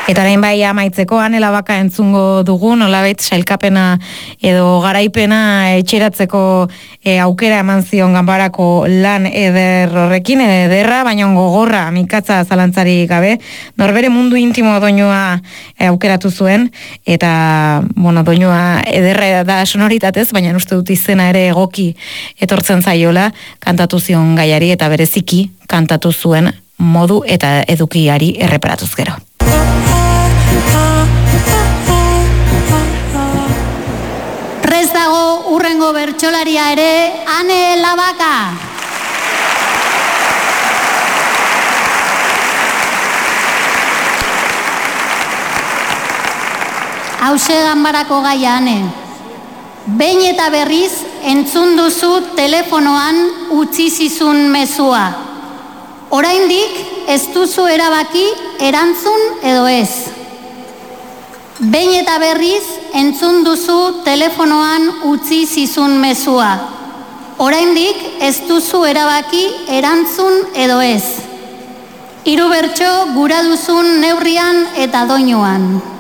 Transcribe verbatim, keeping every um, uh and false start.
Eta orain bai amaitzeko Ane Labaka entzungo dugu, nolabait sailkapena edo garaipena etxeratzeko e, aukera eman zion ganbarako lan eder horrekin, ederra, baina gogorra, mikatza zalantzari gabe, norbere mundu intimo doinua e, aukeratu zuen, eta, bueno, doinua ederra da sonoritatez, baina uste dut izena ere egoki etortzen zaiola, kantatu zion gaiari eta bereziki kantatu zuen modu eta edukiari erreparatuz gero. Prest dago urrengo bertsolaria ere, Ane Labaka. Hauxe ganbarako gaia, Ane. Behin eta berriz entzun duzu telefonoan utzi zizun mezua. Oraindik ez duzu erabaki erantzun edo ez. Behin eta berriz entzun duzu telefonoan utzi zizun mezua. Oraindik ez duzu erabaki erantzun edo ez. Hiru bertso gura duzun neurrian eta doinuan.